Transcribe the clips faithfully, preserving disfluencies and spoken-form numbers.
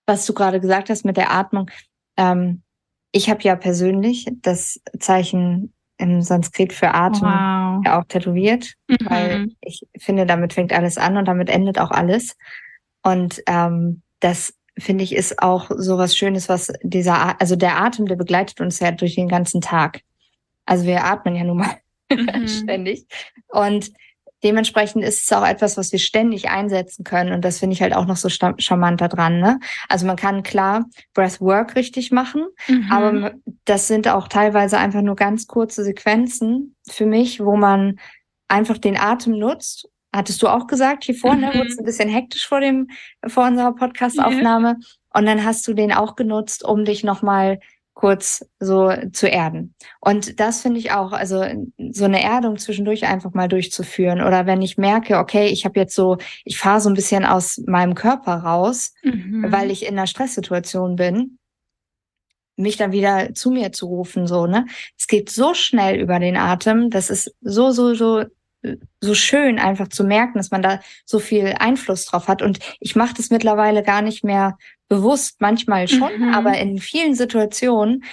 was du gerade gesagt hast mit der Atmung, ähm, ich habe ja persönlich das Zeichen im Sanskrit für Atem Wow. ja auch tätowiert, Mhm. weil ich finde, damit fängt alles an und damit endet auch alles. Und ähm, das, finde ich, ist auch so was Schönes, was dieser, A- also der Atem, der begleitet uns ja durch den ganzen Tag. Also wir atmen ja nun mal Mhm. ständig. Und dementsprechend ist es auch etwas, was wir ständig einsetzen können. Und das finde ich halt auch noch so sta- charmant daran, ne? Also man kann klar Breathwork richtig machen, Mhm. aber m- das sind auch teilweise einfach nur ganz kurze Sequenzen für mich, wo man einfach den Atem nutzt. Hattest du auch gesagt hier vorne, Mhm. wurde es ein bisschen hektisch vor dem, vor unserer Podcast-Aufnahme. Und dann hast du den auch genutzt, um dich nochmal kurz so zu erden. Und das finde ich auch, also so eine Erdung zwischendurch einfach mal durchzuführen. Oder wenn ich merke, okay, ich habe jetzt so, ich fahre so ein bisschen aus meinem Körper raus, Mhm. weil ich in einer Stresssituation bin, mich dann wieder zu mir zu rufen, so, ne? Es geht so schnell über den Atem, das ist so, so, so, so schön einfach zu merken, dass man da so viel Einfluss drauf hat. Und ich mache das mittlerweile gar nicht mehr bewusst, manchmal schon, Mhm. aber in vielen Situationen,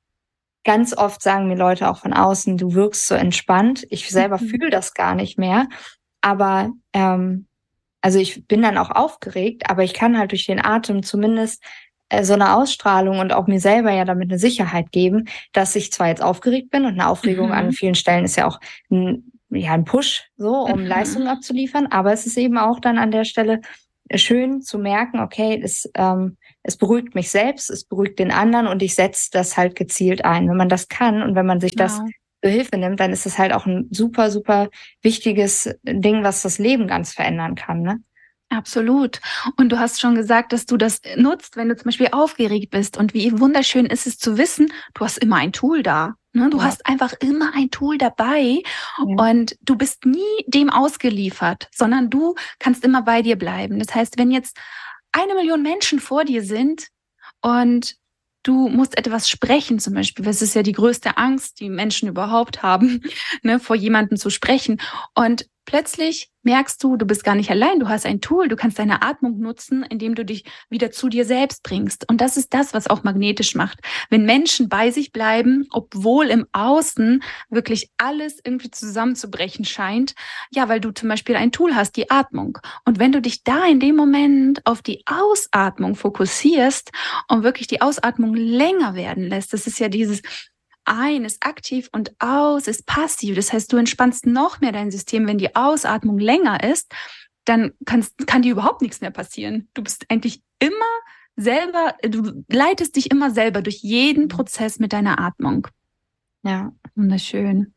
ganz oft sagen mir Leute auch von außen, du wirkst so entspannt. Ich selber Mhm. fühle das gar nicht mehr. Aber ähm, also ich bin dann auch aufgeregt, aber ich kann halt durch den Atem zumindest äh, so eine Ausstrahlung und auch mir selber ja damit eine Sicherheit geben, dass ich zwar jetzt aufgeregt bin und eine Aufregung an Mhm. vielen Stellen ist ja auch ein, ja, ein Push, so, um Mhm. Leistungen abzuliefern, aber es ist eben auch dann an der Stelle schön zu merken, okay, es, ähm, es beruhigt mich selbst, es beruhigt den anderen und ich setze das halt gezielt ein. Wenn man das kann und wenn man sich das Genau. zur Hilfe nimmt, dann ist es halt auch ein super, super wichtiges Ding, was das Leben ganz verändern kann, ne? Absolut. Und du hast schon gesagt, dass du das nutzt, wenn du zum Beispiel aufgeregt bist. Und wie wunderschön ist es zu wissen, du hast immer ein Tool da. Ne? Du Ja. hast einfach immer ein Tool dabei Ja. und du bist nie dem ausgeliefert, sondern du kannst immer bei dir bleiben. Das heißt, wenn jetzt eine Million Menschen vor dir sind und du musst etwas sprechen zum Beispiel, das ist ja die größte Angst, die Menschen überhaupt haben, ne, vor jemandem zu sprechen. Und plötzlich merkst du, du bist gar nicht allein, du hast ein Tool, du kannst deine Atmung nutzen, indem du dich wieder zu dir selbst bringst. Und das ist das, was auch magnetisch macht. Wenn Menschen bei sich bleiben, obwohl im Außen wirklich alles irgendwie zusammenzubrechen scheint, ja, weil du zum Beispiel ein Tool hast, die Atmung. Und wenn du dich da in dem Moment auf die Ausatmung fokussierst und wirklich die Ausatmung länger werden lässt, das ist ja dieses ein ist aktiv und aus ist passiv. Das heißt, du entspannst noch mehr dein System, wenn die Ausatmung länger ist, dann kannst, kann dir überhaupt nichts mehr passieren. Du bist eigentlich immer selber, du leitest dich immer selber durch jeden Prozess mit deiner Atmung. Ja. Wunderschön.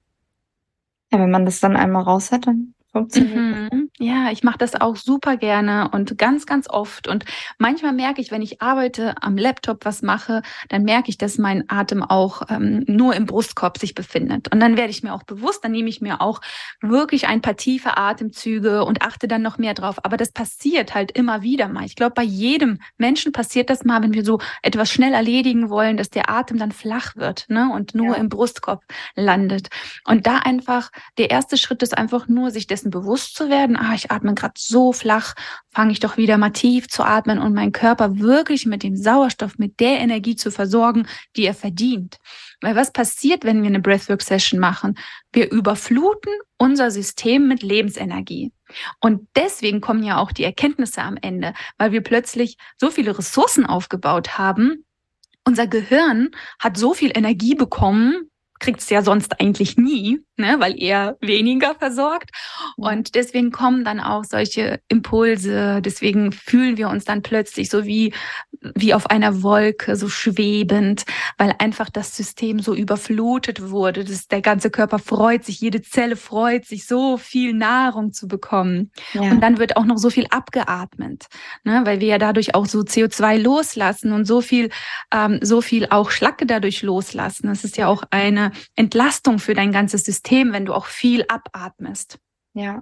Ja, wenn man das dann einmal raus hat, dann funktioniert das. Mhm. Ja, ich mache das auch super gerne und ganz, ganz oft. Und manchmal merke ich, wenn ich arbeite, am Laptop was mache, dann merke ich, dass mein Atem auch ähm, nur im Brustkorb sich befindet. Und dann werde ich mir auch bewusst, dann nehme ich mir auch wirklich ein paar tiefe Atemzüge und achte dann noch mehr drauf. Aber das passiert halt immer wieder mal. Ich glaube, bei jedem Menschen passiert das mal, wenn wir so etwas schnell erledigen wollen, dass der Atem dann flach wird, ne, und nur Ja. im Brustkorb landet. Und da einfach, der erste Schritt ist einfach nur, sich dessen bewusst zu werden, ah, ich atme gerade so flach, fange ich doch wieder mal tief zu atmen und meinen Körper wirklich mit dem Sauerstoff, mit der Energie zu versorgen, die er verdient. Weil was passiert, wenn wir eine Breathwork-Session machen? Wir überfluten unser System mit Lebensenergie. Und deswegen kommen ja auch die Erkenntnisse am Ende, weil wir plötzlich so viele Ressourcen aufgebaut haben. Unser Gehirn hat so viel Energie bekommen, kriegt es ja sonst eigentlich nie, ne, weil er weniger versorgt. Und deswegen kommen dann auch solche Impulse, deswegen fühlen wir uns dann plötzlich so wie, wie auf einer Wolke, so schwebend, weil einfach das System so überflutet wurde. Das, der ganze Körper freut sich, jede Zelle freut sich, so viel Nahrung zu bekommen. Ja. Und dann wird auch noch so viel abgeatmet, ne, weil wir ja dadurch auch so C O zwei loslassen und so viel, ähm, so viel auch Schlacke dadurch loslassen. Das ist ja auch eine Entlastung für dein ganzes System, wenn du auch viel abatmest. Ja.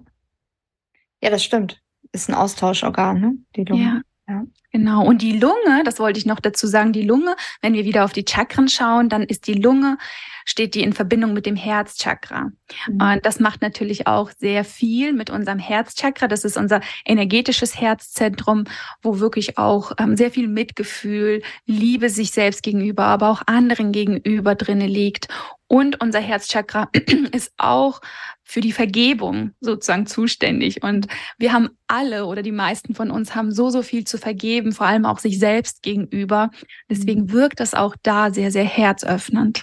Ja, das stimmt. Ist ein Austauschorgan, ne? Die Lunge. Ja. Ja. Genau. Und die Lunge, das wollte ich noch dazu sagen, die Lunge, wenn wir wieder auf die Chakren schauen, dann ist die Lunge steht die in Verbindung mit dem Herzchakra. Mhm. Und das macht natürlich auch sehr viel mit unserem Herzchakra. Das ist unser energetisches Herzzentrum, wo wirklich auch ähm, sehr viel Mitgefühl, Liebe sich selbst gegenüber, aber auch anderen gegenüber drinne liegt. Und unser Herzchakra ist auch für die Vergebung sozusagen zuständig. Und wir haben alle oder die meisten von uns haben so, so viel zu vergeben, vor allem auch sich selbst gegenüber. Deswegen wirkt das auch da sehr, sehr herzöffnend.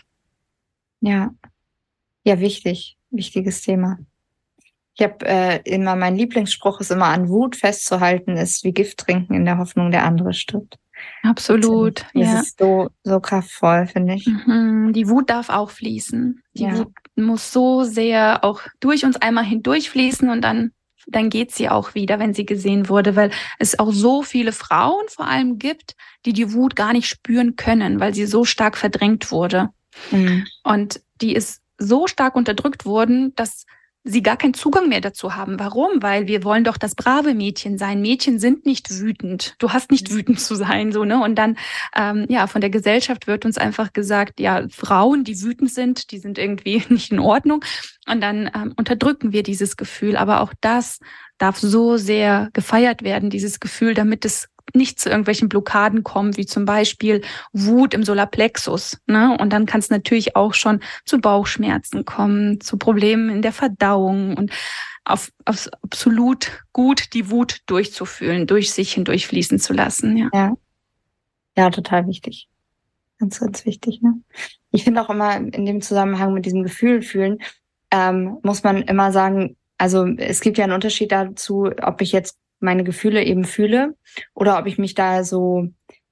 Ja, ja, wichtig, wichtiges Thema. Ich habe äh, immer, mein Lieblingsspruch ist immer, an Wut festzuhalten ist wie Gift trinken in der Hoffnung, der andere stirbt. Absolut, Das ja. ist so, so kraftvoll, finde ich. Mhm. Die Wut darf auch fließen. Die Ja. Wut muss so sehr auch durch uns einmal hindurchfließen und dann, dann geht sie auch wieder, wenn sie gesehen wurde, weil es auch so viele Frauen vor allem gibt, die die Wut gar nicht spüren können, weil sie so stark verdrängt wurde. Mhm. Und die ist so stark unterdrückt worden, dass sie gar keinen Zugang mehr dazu haben. Warum? Weil wir wollen doch das brave Mädchen sein. Mädchen sind nicht wütend. Du hast nicht wütend zu sein, so, ne? Und dann, ähm, ja, von der Gesellschaft wird uns einfach gesagt, ja, Frauen, die wütend sind, die sind irgendwie nicht in Ordnung. Und dann ähm, unterdrücken wir dieses Gefühl. Aber auch das darf so sehr gefeiert werden, dieses Gefühl, damit es nicht zu irgendwelchen Blockaden kommen, wie zum Beispiel Wut im Solarplexus, ne? Und dann kann es natürlich auch schon zu Bauchschmerzen kommen, zu Problemen in der Verdauung und auf, auf absolut gut die Wut durchzufühlen, durch sich hindurchfließen zu lassen, ja. Ja, ja, total wichtig. Ganz, ganz wichtig, ne? Ich finde auch immer in dem Zusammenhang mit diesem Gefühl fühlen, ähm, muss man immer sagen, also es gibt ja einen Unterschied dazu, ob ich jetzt meine Gefühle eben fühle oder ob ich mich da so,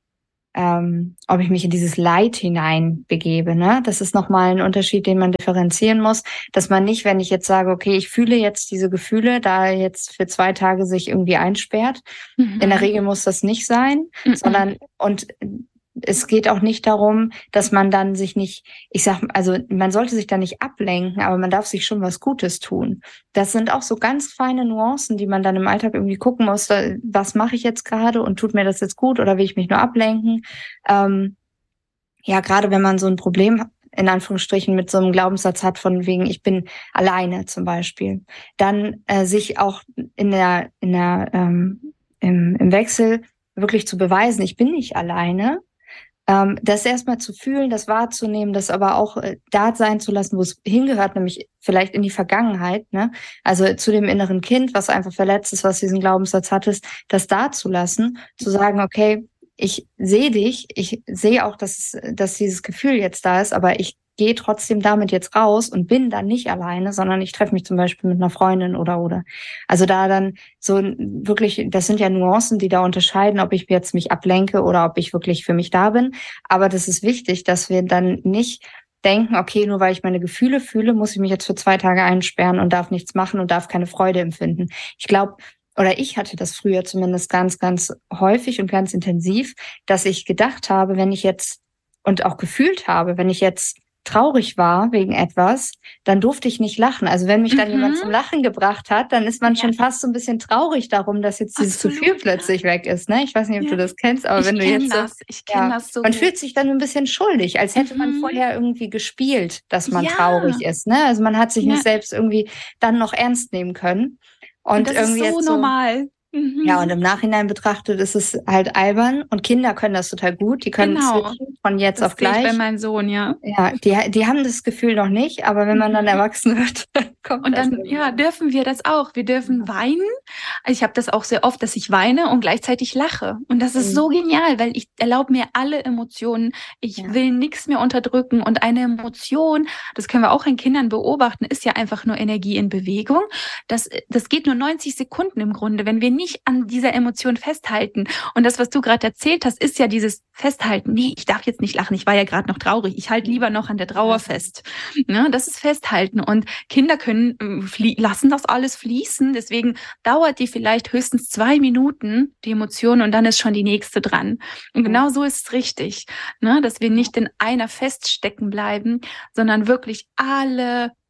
ähm, ob ich mich in dieses Leid hinein begebe, ne? Das ist nochmal ein Unterschied, den man differenzieren muss, dass man nicht, wenn ich jetzt sage, okay, ich fühle jetzt diese Gefühle, da jetzt für zwei Tage sich irgendwie einsperrt. Mhm. In der Regel muss das nicht sein, Mhm. sondern, und es geht auch nicht darum, dass man dann sich nicht, ich sag, also man sollte sich da nicht ablenken, aber man darf sich schon was Gutes tun. Das sind auch so ganz feine Nuancen, die man dann im Alltag irgendwie gucken muss, da, was mache ich jetzt gerade und tut mir das jetzt gut oder will ich mich nur ablenken? Ähm, ja, gerade wenn man so ein Problem in Anführungsstrichen mit so einem Glaubenssatz hat von wegen, ich bin alleine zum Beispiel, dann äh, sich auch in der, in der, ähm, im, im Wechsel wirklich zu beweisen, ich bin nicht alleine. Ähm, das erstmal zu fühlen, das wahrzunehmen, das aber auch äh, da sein zu lassen, wo es hingehört, nämlich vielleicht in die Vergangenheit, ne? Also zu dem inneren Kind, was einfach verletzt ist, was diesen Glaubenssatz hattest, das da zu lassen, zu sagen, okay, ich sehe dich, ich sehe auch, dass, dass dieses Gefühl jetzt da ist, aber ich gehe trotzdem damit jetzt raus und bin dann nicht alleine, sondern ich treffe mich zum Beispiel mit einer Freundin oder oder. Also da dann so wirklich, das sind ja Nuancen, die da unterscheiden, ob ich jetzt mich ablenke oder ob ich wirklich für mich da bin. Aber das ist wichtig, dass wir dann nicht denken, okay, nur weil ich meine Gefühle fühle, muss ich mich jetzt für zwei Tage einsperren und darf nichts machen und darf keine Freude empfinden. Ich glaube, oder ich hatte das früher zumindest ganz, ganz häufig und ganz intensiv, dass ich gedacht habe, wenn ich jetzt und auch gefühlt habe, wenn ich jetzt traurig war wegen etwas, dann durfte ich nicht lachen. Also wenn mich dann Mhm. jemand zum Lachen gebracht hat, dann ist man Ja. schon fast so ein bisschen traurig darum, dass jetzt dieses Absolut, Gefühl plötzlich weg ist. Ne? Ich weiß nicht, ob ja. du das kennst, aber Ich wenn du kenn jetzt das, so, ich kenne ja, das so. man fühlt sich dann ein bisschen schuldig, als hätte man Mhm. vorher irgendwie gespielt, dass man Ja. traurig ist. Ne? Also man hat sich Ja. nicht selbst irgendwie dann noch ernst nehmen können. Und, Und das irgendwie ist so jetzt so, normal. Mhm. ja, und im Nachhinein betrachtet ist es halt albern und Kinder können das total gut. Die können Genau. switchen von jetzt Das auf sehe ich bei gleich. meinem Sohn, ja. Ja, die, die haben das Gefühl noch nicht, aber wenn man dann Mhm. erwachsen wird, dann kommt Und das. dann, ja, dürfen wir das auch. Wir dürfen weinen. Also ich habe das auch sehr oft, dass ich weine und gleichzeitig lache. Und das ist Mhm. so genial, weil ich erlaube mir alle Emotionen. Ich Ja. will nichts mehr unterdrücken. Und eine Emotion, das können wir auch in Kindern beobachten, ist ja einfach nur Energie in Bewegung. Das, das geht nur neunzig Sekunden im Grunde, wenn wir nicht an dieser Emotion festhalten. Und das, was du gerade erzählt hast, ist ja dieses Festhalten. Nee, ich darf jetzt nicht lachen. Ich war ja gerade noch traurig. Ich halte lieber noch an der Trauer fest. Ne, das ist Festhalten. Und Kinder können flie- lassen das alles fließen. Deswegen dauert die vielleicht höchstens zwei Minuten, die Emotion, und dann ist schon die nächste dran. Und genau so ist es richtig, ne, dass wir nicht in einer feststecken bleiben, sondern wirklich alle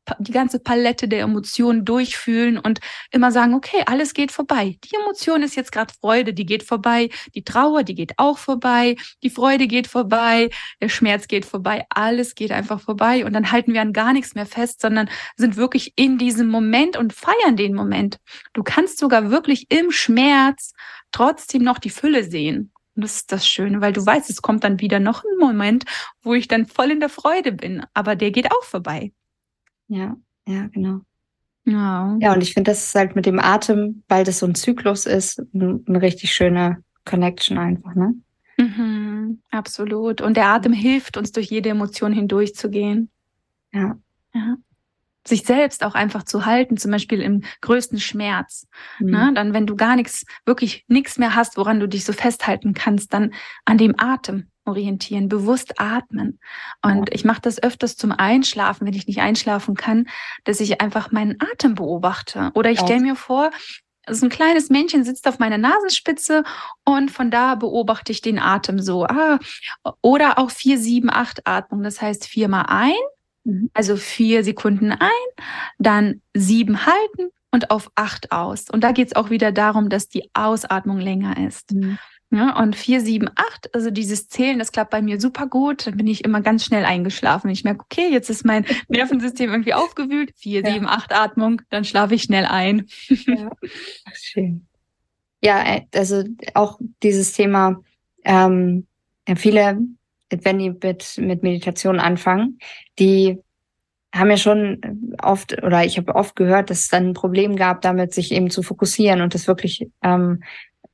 die ganze Palette der Emotionen durchfühlen und immer sagen, okay, alles geht vorbei. Die Emotion ist jetzt gerade Freude, die geht vorbei. Die Trauer, die geht auch vorbei. Die Freude geht vorbei. Der Schmerz geht vorbei. Alles geht einfach vorbei. Und dann halten wir an gar nichts mehr fest, sondern sind wirklich in diesem Moment und feiern den Moment. Du kannst sogar wirklich im Schmerz trotzdem noch die Fülle sehen. Und das ist das Schöne, weil du weißt, es kommt dann wieder noch ein Moment, wo ich dann voll in der Freude bin. Aber der geht auch vorbei. Ja, ja, genau. Ja, Ja, und ich finde, das ist halt mit dem Atem, weil das so ein Zyklus ist, ein- eine richtig schöne Connection einfach, ne? mhm, absolut. Und der Atem hilft uns, durch jede Emotion hindurchzugehen. Ja. Ja. Sich selbst auch einfach zu halten, zum Beispiel im größten Schmerz. Mhm. Ne? Dann, wenn du gar nichts, wirklich nichts mehr hast, woran du dich so festhalten kannst, dann an dem Atem orientieren, bewusst atmen. Und Ja. ich mache das öfters zum Einschlafen, wenn ich nicht einschlafen kann, dass ich einfach meinen Atem beobachte. Oder ich Auch. stelle mir vor, so ein kleines Männchen sitzt auf meiner Nasenspitze und von da beobachte ich den Atem so. Ah, oder auch vier, sieben, acht Atmung. Das heißt viermal ein, Mhm. also vier Sekunden ein, dann sieben halten und auf acht aus. Und da geht es auch wieder darum, dass die Ausatmung länger ist. Mhm. Ja, und vier, sieben, acht, also dieses Zählen, das klappt bei mir super gut. Dann bin ich immer ganz schnell eingeschlafen. Ich merke, okay, jetzt ist mein Nervensystem irgendwie aufgewühlt. Vier, Ja. sieben, acht Atmung, dann schlafe ich schnell ein. Ja. Ach, schön. Ja, äh, also auch dieses Thema, ähm, ja, viele, wenn die mit, mit Meditation anfangen, die haben ja schon oft, oder ich habe oft gehört, dass es dann ein Problem gab, damit sich eben zu fokussieren und das wirklich, ähm,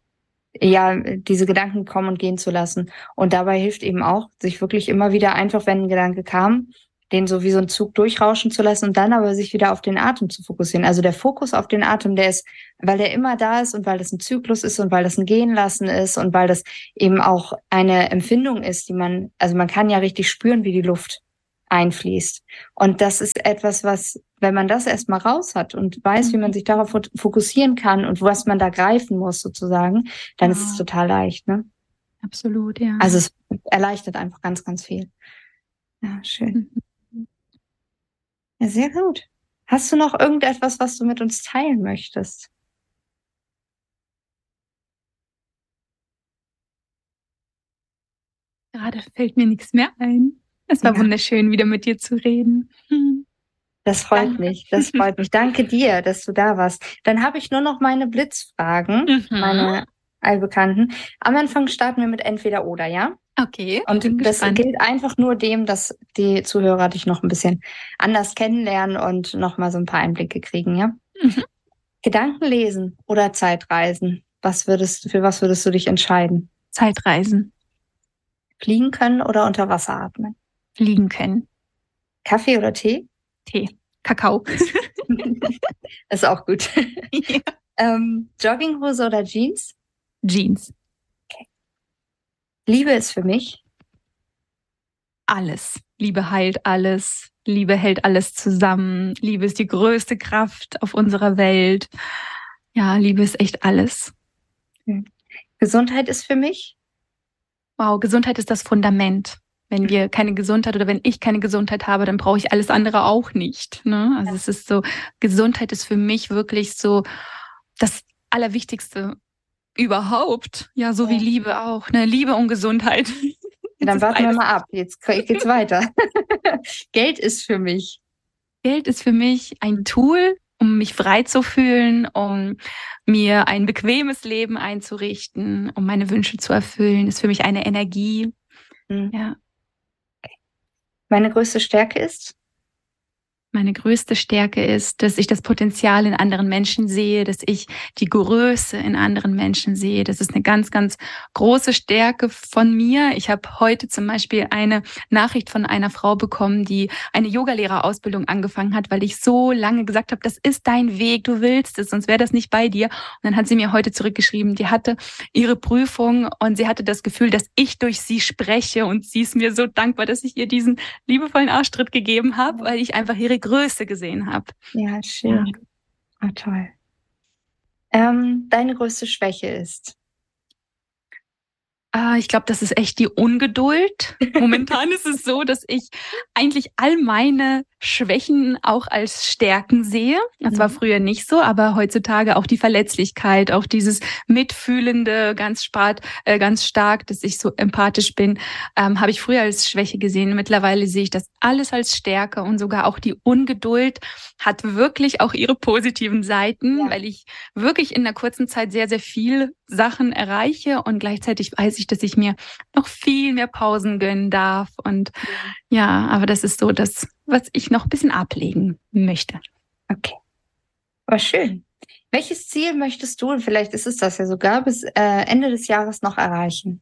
ja, diese Gedanken kommen und gehen zu lassen. Und dabei hilft eben auch, sich wirklich immer wieder einfach, wenn ein Gedanke kam, den so wie so ein Zug durchrauschen zu lassen und dann aber sich wieder auf den Atem zu fokussieren. Also der Fokus auf den Atem, der ist, weil der immer da ist und weil das ein Zyklus ist und weil das ein Gehen lassen ist und weil das eben auch eine Empfindung ist, die man, also man kann ja richtig spüren, wie die Luft einfließt. Und das ist etwas, was, wenn man das erstmal raus hat und weiß, wie man sich darauf fokussieren kann und was man da greifen muss sozusagen, dann Ja. ist es total leicht, ne? Absolut, ja. Also es erleichtert einfach ganz, ganz viel. Ja, schön. Mhm. Ja, sehr gut. Hast du noch irgendetwas, was du mit uns teilen möchtest? Gerade fällt mir nichts mehr ein. Es war Ja. wunderschön, wieder mit dir zu reden. Hm. Das freut Danke. mich, das freut mich. Danke dir, dass du da warst. Dann habe ich nur noch meine Blitzfragen, Mhm. meine allbekannten. Am Anfang starten wir mit entweder oder, ja? Okay, Und bin das gespannt. gilt einfach nur dem, dass die Zuhörer dich noch ein bisschen anders kennenlernen und noch mal so ein paar Einblicke kriegen, ja? Mhm. Gedanken lesen oder Zeitreisen? Was würdest, für was würdest du dich entscheiden? Zeitreisen, Fliegen können oder unter Wasser atmen? fliegen können. Kaffee oder Tee? Tee, Kakao. Ist auch gut. Ja. ähm, Jogginghose oder Jeans? Jeans, Liebe ist für mich. alles. Liebe heilt alles. Liebe hält alles zusammen. Liebe ist die größte Kraft auf unserer Welt. Ja, Liebe ist echt alles. Gesundheit ist für mich. Wow, Gesundheit ist das Fundament. Wenn wir keine Gesundheit oder wenn ich keine Gesundheit habe, dann brauche ich alles andere auch nicht. Ne? Also Ja. es ist so, Gesundheit ist für mich wirklich so das Allerwichtigste überhaupt. Ja, so Ja. wie Liebe auch. Ne? Liebe und Gesundheit. Ja, dann ist warten wir beides. mal ab. Jetzt geht's weiter. Geld ist für mich. Geld ist für mich ein Tool, um mich frei zu fühlen, um mir ein bequemes Leben einzurichten, um meine Wünsche zu erfüllen. Ist für mich eine Energie. Mhm. Ja. Meine größte Stärke ist? Meine größte Stärke ist, dass ich das Potenzial in anderen Menschen sehe, dass ich die Größe in anderen Menschen sehe. Das ist eine ganz, ganz große Stärke von mir. Ich habe heute zum Beispiel eine Nachricht von einer Frau bekommen, die eine Yogalehrerausbildung angefangen hat, weil ich so lange gesagt habe, das ist dein Weg, du willst es, sonst wäre das nicht bei dir. Und dann hat sie mir heute zurückgeschrieben, die hatte ihre Prüfung und sie hatte das Gefühl, dass ich durch sie spreche und sie ist mir so dankbar, dass ich ihr diesen liebevollen Arschtritt gegeben habe, weil ich einfach ihre Größe gesehen habe. Ja, schön. Ja. Ah, toll. Ähm, deine größte Schwäche ist? Ah, ich glaube, das ist echt die Ungeduld. Momentan ist es so, dass ich eigentlich all meine Schwächen auch als Stärken sehe. Das war früher nicht so, aber heutzutage auch die Verletzlichkeit, auch dieses Mitfühlende ganz stark, äh, ganz stark, dass ich so empathisch bin, ähm, habe ich früher als Schwäche gesehen. Mittlerweile sehe ich das alles als Stärke und sogar auch die Ungeduld hat wirklich auch ihre positiven Seiten, ja. weil ich wirklich in einer kurzen Zeit sehr, sehr viel Sachen erreiche und gleichzeitig weiß ich, dass ich mir noch viel mehr Pausen gönnen darf und ja, ja aber das ist so das, was ich noch ein bisschen ablegen möchte. Okay. War schön. Welches Ziel möchtest du, vielleicht ist es das ja sogar, bis äh, Ende des Jahres noch erreichen?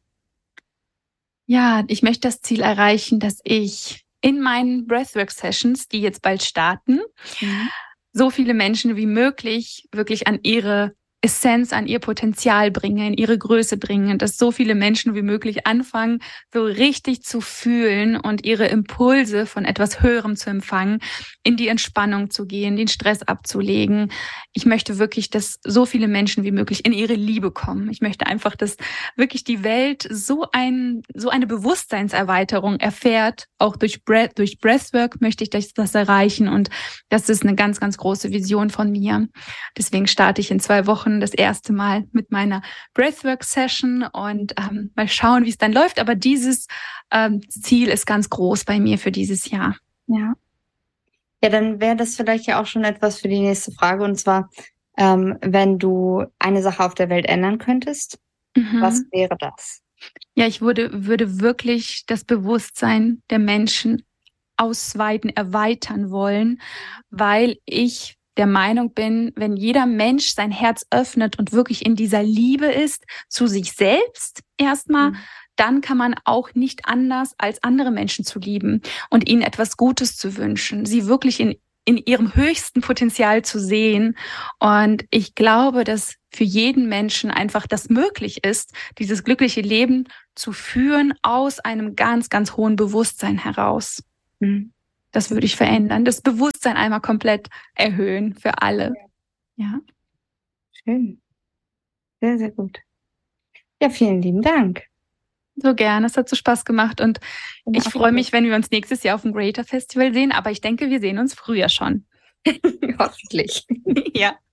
Ja, ich möchte das Ziel erreichen, dass ich in meinen Breathwork-Sessions, die jetzt bald starten, mhm. so viele Menschen wie möglich wirklich an ihre Essenz, an ihr Potenzial bringe, in ihre Größe bringe, dass so viele Menschen wie möglich anfangen, so richtig zu fühlen und ihre Impulse von etwas Höherem zu empfangen, in die Entspannung zu gehen, den Stress abzulegen. Ich möchte wirklich, dass so viele Menschen wie möglich in ihre Liebe kommen. Ich möchte einfach, dass wirklich die Welt so ein, so eine Bewusstseinserweiterung erfährt. Auch durch Breath, durch Breathwork möchte ich das, das erreichen und das ist eine ganz, ganz große Vision von mir. Deswegen starte ich in zwei Wochen das erste Mal mit meiner Breathwork-Session und ähm, mal schauen, wie es dann läuft. Aber dieses ähm, Ziel ist ganz groß bei mir für dieses Jahr. Ja. Ja, dann wäre das vielleicht ja auch schon etwas für die nächste Frage. Und zwar, ähm, wenn du eine Sache auf der Welt ändern könntest, mhm. was wäre das? Ja, ich würde, würde wirklich das Bewusstsein der Menschen ausweiten, erweitern wollen, weil ich der Meinung bin, wenn jeder Mensch sein Herz öffnet und wirklich in dieser Liebe ist, zu sich selbst erstmal, mhm. dann kann man auch nicht anders, als andere Menschen zu lieben und ihnen etwas Gutes zu wünschen, sie wirklich in, in ihrem höchsten Potenzial zu sehen. Und ich glaube, dass für jeden Menschen einfach das möglich ist, dieses glückliche Leben zu führen aus einem ganz, ganz hohen Bewusstsein heraus. Mhm. Das würde ich verändern, das Bewusstsein einmal komplett erhöhen für alle. Ja. Schön. Sehr, sehr gut. Ja, vielen lieben Dank. So gerne, es hat so Spaß gemacht und ja, ich freue mich, wenn wir uns nächstes Jahr auf dem Greater Festival sehen, aber ich denke, wir sehen uns früher schon. Hoffentlich. Ja.